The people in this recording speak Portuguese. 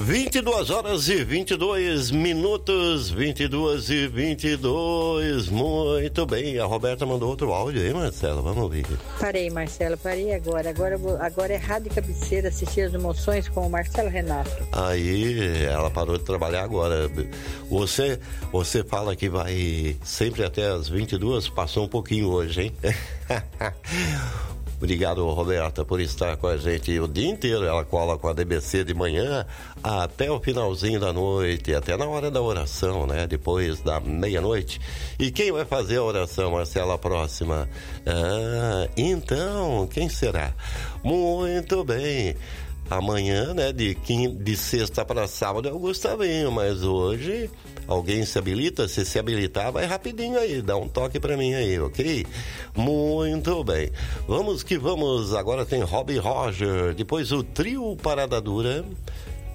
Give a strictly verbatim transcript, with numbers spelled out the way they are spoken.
vinte e duas horas e vinte e dois minutos, vinte e duas e vinte e dois, muito bem. A Roberta mandou outro áudio aí, Marcelo, vamos ouvir. Parei, Marcelo, parei agora. Agora, agora é Rádio Cabeceira, assistir as emoções com o Marcelo Renato. Aí, ela parou de trabalhar agora. Você, você fala que vai sempre até as vinte e duas, passou um pouquinho hoje, hein? Obrigado, Roberta, por estar com a gente o dia inteiro. Ela cola com a D B C de manhã até o finalzinho da noite, até na hora da oração, né? Depois da meia-noite. E quem vai fazer a oração, Marcela, a próxima? Ah, então, quem será? Muito bem. Amanhã, né, de, quinta, de sexta para sábado é o Gustavinho, mas hoje alguém se habilita? Se se habilitar, vai rapidinho aí, dá um toque pra mim aí, ok? Muito bem. Vamos que vamos, agora tem Robbie Roger, depois o trio Parada Dura,